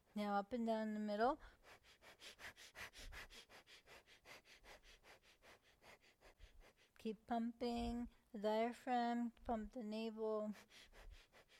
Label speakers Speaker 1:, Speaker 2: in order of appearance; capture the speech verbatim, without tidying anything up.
Speaker 1: Now up and down the middle. Keep pumping the diaphragm, pump the navel.